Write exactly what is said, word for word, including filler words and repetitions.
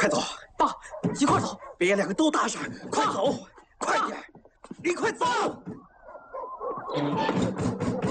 快走！ 爸，一块走， 别两个都搭上，快走，快点，你快走！